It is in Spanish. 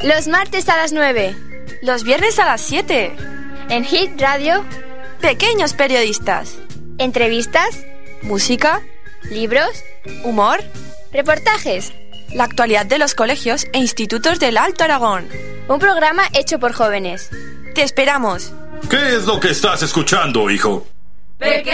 Los martes a las 9. Los viernes a las 7. En Hit Radio. Pequeños periodistas. Entrevistas. Música. Libros. Humor. Reportajes. La actualidad de los colegios e institutos del Alto Aragón. Un programa hecho por jóvenes. Te esperamos. ¿Qué es lo que estás escuchando, hijo? Pequeños